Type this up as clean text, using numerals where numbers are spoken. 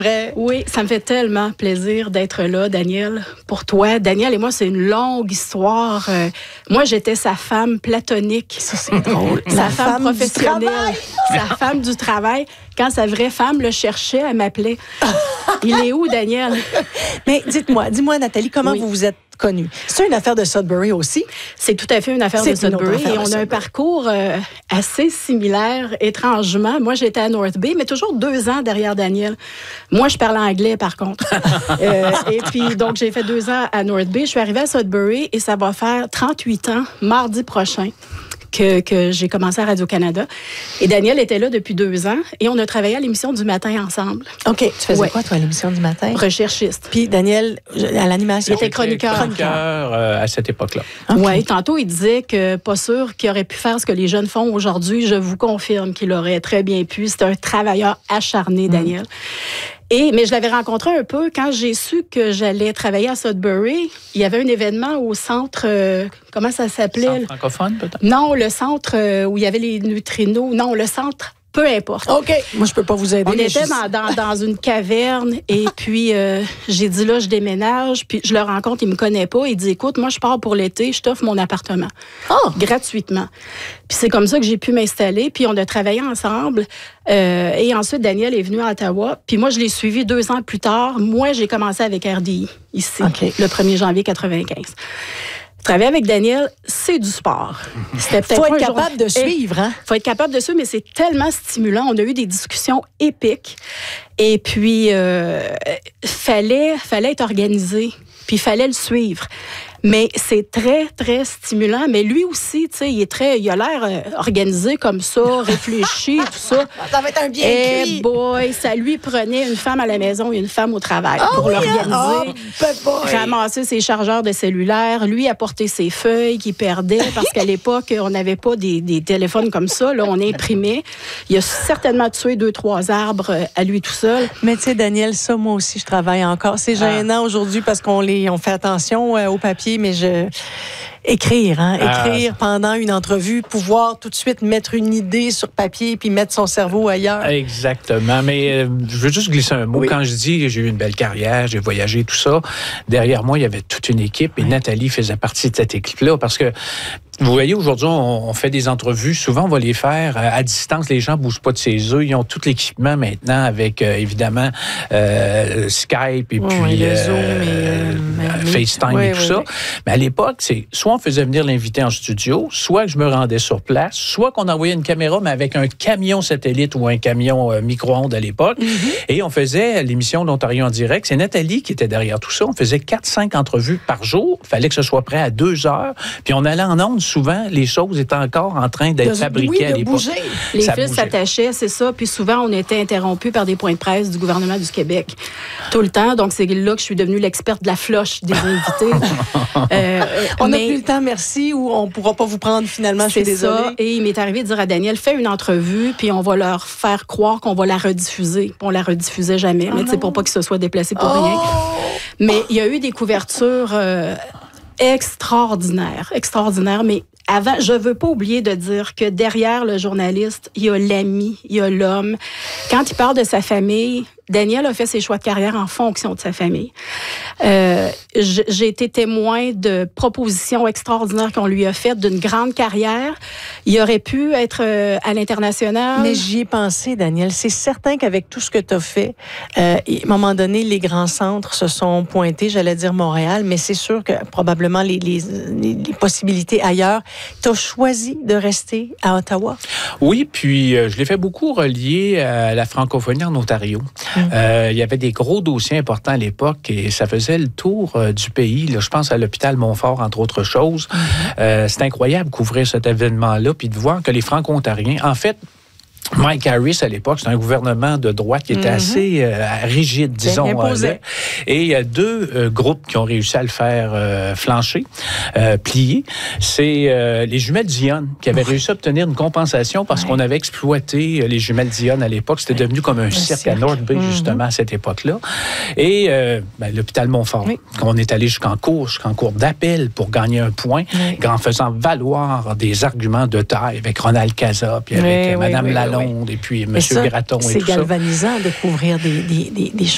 Vrai. Oui, ça me fait tellement plaisir d'être là, Daniel, pour toi. Daniel et moi, c'est une longue histoire. Moi, j'étais sa femme platonique. Ça, c'est drôle. Sa femme professionnelle. Sa femme du travail. Quand sa vraie femme le cherchait, elle m'appelait. Il est où, Daniel? Mais dis-moi, Nathalie, comment vous vous êtes connue? C'est une affaire de Sudbury aussi? C'est tout à fait une affaire de Sudbury. Et on a un parcours assez similaire, étrangement. Moi, j'étais à North Bay, mais toujours 2 ans derrière Daniel. Moi, je parle anglais, par contre. Et puis, donc, j'ai fait 2 ans à North Bay. Je suis arrivée à Sudbury et ça va faire 38 ans, mardi prochain, que j'ai commencé à Radio-Canada. Et Daniel était là depuis 2 ans et on a travaillé à l'émission du matin ensemble. OK. Tu faisais quoi, toi, à l'émission du matin? Recherchiste. Puis Daniel, à l'animation? Il était chroniqueur. À cette époque-là. Okay. Oui, tantôt, il disait que pas sûr qu'il aurait pu faire ce que les jeunes font aujourd'hui. Je vous confirme qu'il aurait très bien pu. C'est un travailleur acharné, Daniel. Mais je l'avais rencontré un peu quand j'ai su que j'allais travailler à Sudbury. Il y avait un événement au centre, comment ça s'appelait? Centre francophone, peut-être? Non, le centre où il y avait les neutrinos. Non, le centre, peu importe. OK. Moi, je peux pas vous aider. On était dans une caverne et puis j'ai dit là, je déménage. Puis je le rencontre, il me connaît pas. Il dit, écoute, moi, je pars pour l'été, je t'offre mon appartement. Gratuitement. Puis c'est comme ça que j'ai pu m'installer. Puis on a travaillé ensemble. Et ensuite, Daniel est venu à Ottawa. Puis moi, je l'ai suivi 2 ans plus tard. Moi, j'ai commencé avec RDI, ici, le 1er janvier 1995. Travailler avec Daniel, c'est du sport. C'était peut-être faut être capable de suivre, hein? Faut être capable de suivre, mais c'est tellement stimulant. On a eu des discussions épiques. Et puis, fallait être organisé. Puis, il fallait le suivre. Mais c'est très, très stimulant. Mais lui aussi, tu sais, il a l'air organisé comme ça, réfléchi, tout ça. Ça va être un bien cuit. Boy, ça lui prenait une femme à la maison et une femme au travail pour l'organiser. Ramasser ses chargeurs de cellulaire, lui apporter ses feuilles qu'il perdait, parce qu'à l'époque, on n'avait pas des téléphones comme ça. Là, on imprimait. Il a certainement tué 2-3 arbres à lui tout seul. Mais tu sais, Daniel, ça, moi aussi, je travaille encore. C'est gênant aujourd'hui parce qu'on fait attention au papier. Mais écrire pendant une entrevue, pouvoir tout de suite mettre une idée sur papier puis mettre son cerveau ailleurs. Exactement. Mais je veux juste glisser un mot. Oui. Quand je dis j'ai eu une belle carrière, j'ai voyagé, tout ça, derrière moi, il y avait toute une équipe et Nathalie faisait partie de cette équipe-là parce que vous voyez, aujourd'hui, on fait des entrevues. Souvent, on va les faire à distance. Les gens ne bougent pas de ses œufs. Ils ont tout l'équipement maintenant avec, évidemment, Skype et puis Zoom FaceTime et tout ça. Mais à l'époque, c'est soit on faisait venir l'invité en studio, soit que je me rendais sur place, soit qu'on envoyait une caméra, mais avec un camion satellite ou un camion micro-ondes à l'époque. Et on faisait l'émission d'Ontario en direct. C'est Nathalie qui était derrière tout ça. On faisait 4-5 entrevues par jour. Il fallait que ce soit prêt à 2 heures. Puis on allait en ondes. Souvent, les choses étaient encore en train d'être fabriquées à l'époque. Les fils s'attachaient, c'est ça. Puis souvent, on était interrompus par des points de presse du gouvernement du Québec. Tout le temps. Donc, c'est là que je suis devenue l'experte de la floche des invités. On n'a plus le temps, merci, ou on ne pourra pas vous prendre finalement, je suis désolée. Ça. Et il m'est arrivé de dire à Daniel, fais une entrevue, puis on va leur faire croire qu'on va la rediffuser. On la rediffusait jamais, mais c'est pour pas qu'ils se soient déplacés pour rien. Mais il y a eu des couvertures... extraordinaire, mais avant, je veux pas oublier de dire que derrière le journaliste, il y a l'ami, il y a l'homme. Quand il parle de sa famille, Daniel a fait ses choix de carrière en fonction de sa famille. J'ai été témoin de propositions extraordinaires qu'on lui a faites, d'une grande carrière. Il aurait pu être à l'international. Mais j'y ai pensé, Daniel. C'est certain qu'avec tout ce que tu as fait, à un moment donné, les grands centres se sont pointés, j'allais dire Montréal, mais c'est sûr que probablement les possibilités ailleurs. Tu as choisi de rester à Ottawa? Oui, puis je l'ai fait beaucoup relier à la francophonie en Ontario. Il y avait des gros dossiers importants à l'époque et ça faisait le tour du pays. Là, je pense à l'hôpital Montfort, entre autres choses. C'est incroyable couvrir cet événement-là puis de voir que les Franco-Ontariens, en fait, Mike Harris, à l'époque, c'est un gouvernement de droite qui était assez rigide, disons. Et il y a 2 groupes qui ont réussi à le faire flancher, plier. C'est les jumelles Dionne qui avaient réussi à obtenir une compensation parce qu'on avait exploité les jumelles Dionne à l'époque. C'était devenu comme un cirque à North Bay, justement, à cette époque-là. Et l'hôpital Montfort, on est allé jusqu'en cour d'appel pour gagner un point, en faisant valoir des arguments de taille avec Ronald Casa, puis avec Mme Lalonde. Et puis M. Gratton et tout ça. C'est galvanisant de couvrir des choses